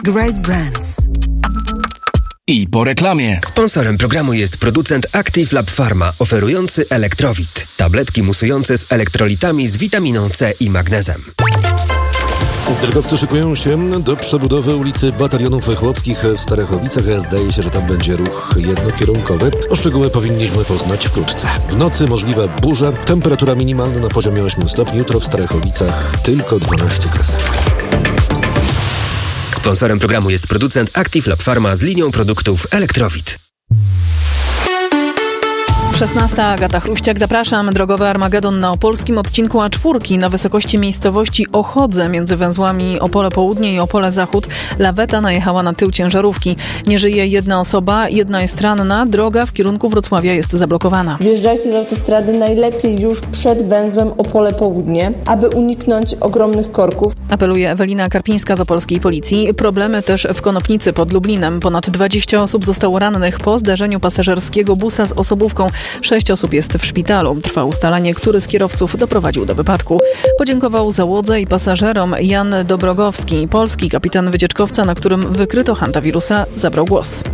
Great brands. I po reklamie. Sponsorem programu jest producent Active Lab Pharma, oferujący Elektrowit. Tabletki musujące z elektrolitami z witaminą C i magnezem. Drogowcy szykują się do przebudowy ulicy Batalionów Chłopskich w Starachowicach. Zdaje się, że tam będzie ruch jednokierunkowy. O szczegóły powinniśmy poznać wkrótce. W nocy możliwe burze. Temperatura minimalna na poziomie 8 stopni. Jutro w Starachowicach tylko 12 kreseł. Sponsorem programu jest producent Active Lab Pharma z linią produktów Elektrowit. 16. Agata Chruściak. Zapraszam. Drogowy Armagedon na opolskim odcinku A4 na wysokości miejscowości Ochodze między węzłami Opole Południe i Opole Zachód. Laweta najechała na tył ciężarówki. Nie żyje jedna osoba, jedna jest ranna. Droga w kierunku Wrocławia jest zablokowana. Zjeżdżajcie z autostrady najlepiej już przed węzłem Opole Południe, aby uniknąć ogromnych korków. Apeluje Ewelina Karpińska z opolskiej policji. Problemy też w Konopnicy pod Lublinem. Ponad 20 osób zostało rannych po zdarzeniu pasażerskiego busa z osobówką. 6 osób jest w szpitalu. Trwa ustalanie, który z kierowców doprowadził do wypadku. Podziękował załodze i pasażerom Jan Dobrogowski. Polski kapitan wycieczkowca, na którym wykryto hantawirusa, zabrał głos.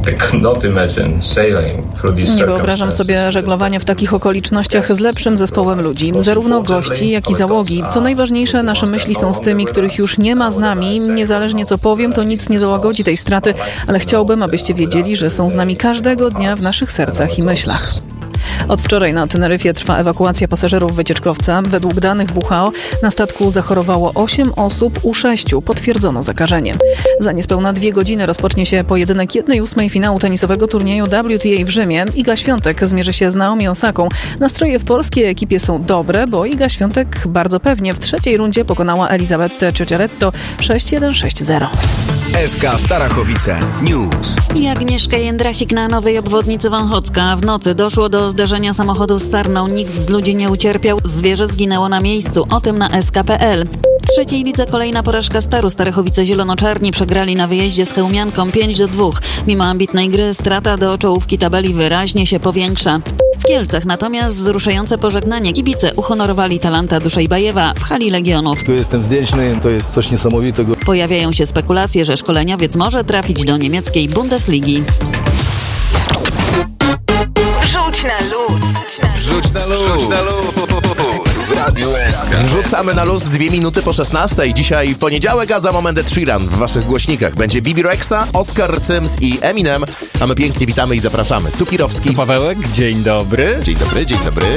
Nie wyobrażam sobie żeglowania w takich okolicznościach z lepszym zespołem ludzi, zarówno gości, jak i załogi. Co najważniejsze, nasze myśli są z tymi, których już nie ma z nami. Niezależnie co powiem, to nic nie załagodzi tej straty, ale chciałbym, abyście wiedzieli, że są z nami każdego dnia w naszych sercach i myślach. Od wczoraj na Teneryfie trwa ewakuacja pasażerów wycieczkowca. Według danych WHO na statku zachorowało 8 osób, u 6 potwierdzono zakażenie. Za niespełna 2 godziny rozpocznie się pojedynek 1/8 finału tenisowego turnieju WTA w Rzymie. Iga Świątek zmierzy się z Naomi Osaką. Nastroje w polskiej ekipie są dobre, bo Iga Świątek bardzo pewnie w trzeciej rundzie pokonała Elizabetę Ciociaretto 6-1, 6-0. SK Starachowice News. I Agnieszka Jędrasik na nowej obwodnicy Wąchocka. W nocy doszło do zdarzenia samochodu z sarną. Nikt z ludzi nie ucierpiał. Zwierzę zginęło na miejscu. O tym na SK.pl. W trzeciej lidze kolejna porażka Staru. Starechowice zielonoczarni przegrali na wyjeździe z Chełmianką 5-2. Mimo ambitnej gry strata do czołówki tabeli wyraźnie się powiększa. W Kielcach natomiast wzruszające pożegnanie. Kibice uhonorowali talanta Duszejbajewa w hali Legionów. Jestem wdzięczny, to jest coś niesamowitego. Pojawiają się spekulacje, że szkoleniowiec może trafić do niemieckiej Bundesligi. Wrzuć na luz. Wrzuć na luz. Wrzuć na luz. W Radiu SK. Wrzucamy na luz 2 minuty po 16. Dzisiaj poniedziałek, a za moment Ed Sheeran w waszych głośnikach. Będzie Bibi Rexha, Oscar Sims i Eminem. A my pięknie witamy i zapraszamy. Tu Pirowski. Tu Pawełek, dzień dobry. Dzień dobry, dzień dobry.